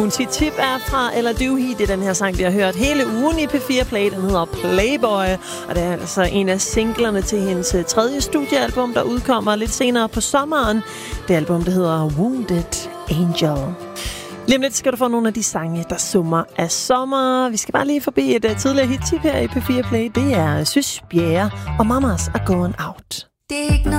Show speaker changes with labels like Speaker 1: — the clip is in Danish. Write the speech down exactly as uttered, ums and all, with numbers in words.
Speaker 1: Ugens tip er fra Ella Doohy. Det er den her sang, vi har hørt hele ugen i P fire Play. Den hedder Playboy, og det er altså en af singlerne til hendes tredje studiealbum, der udkommer lidt senere på sommeren. Det album, der hedder Wounded Angel. Lige om lidt skal du få nogle af de sange, der summer af sommer. Vi skal bare lige forbi et uh, tidligere hit-tip her i P fire Play. Det er Sys Bjerre og Mamas Are Going Out.
Speaker 2: Det er ikke noget